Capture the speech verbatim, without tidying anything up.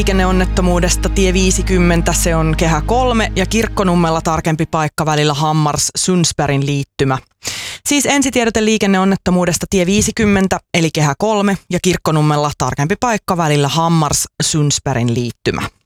Liikenneonnettomuudesta tie viisikymmentä, se on kehä kolme ja Kirkkonummella tarkempi paikka välillä Hammars-Sundsbergin liittymä. Siis ensitiedote liikenneonnettomuudesta tie viisikymmentä eli kehä kolme ja Kirkkonummella tarkempi paikka välillä Hammars-Sundsbergin liittymä.